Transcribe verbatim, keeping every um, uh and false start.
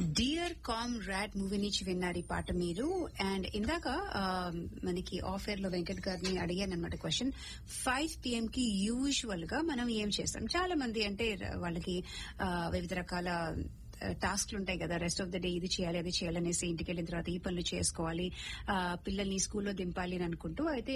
Dear com rod movie నుంచి విన్నారు ఈ పాట మీరు. అండ్ ఇందాక ఆ, మనకి ఆఫర్ లో వెంకట్ గారిని అడిగాను అనమాట క్వశ్చన్. ఫైవ్ పిఎం కి యూజువల్ గా మనం ఏం చేస్తాం? చాలా మంది అంటే వాళ్ళకి ఆ, వివిధ రకాల టాస్క్లు ఉంటాయి కదా, రెస్ట్ ఆఫ్ ద డే ఇది చేయాలి అది చేయాలనేసి ఇంటికి వెళ్ళిన తర్వాత ఈ పనులు చేసుకోవాలి, ఆ, పిల్లల్ని స్కూల్లో దింపాలి అని అనుకుంటూ అయితే